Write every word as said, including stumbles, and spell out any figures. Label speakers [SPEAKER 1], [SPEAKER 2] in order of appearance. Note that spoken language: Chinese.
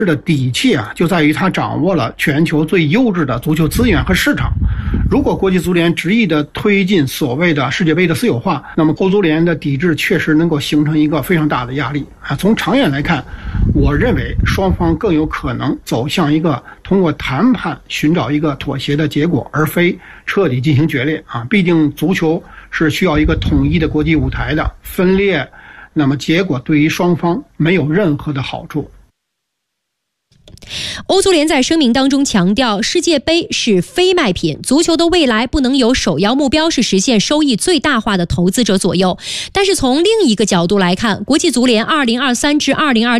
[SPEAKER 1] 的底气啊，就在于它掌握了全球最优质的足球资源和市场。如果国际足联执意的推进所谓的世界杯的私有化，那么欧足联的抵制确实能够形成一个非常大的压力啊。从长远来看，我认为双方更有可能走向一个通过谈判寻找一个妥协的结果，而非彻底进行决裂啊。毕竟足球是需要一个统一的国际舞台的，分裂，那么结果对于双方没有任何的好处。
[SPEAKER 2] 欧足联在声明当中强调，世界杯是非卖品，足球的未来不能由首要目标是实现收益最大化的投资者左右。但是从另一个角度来看，国际足联二零二三至二零二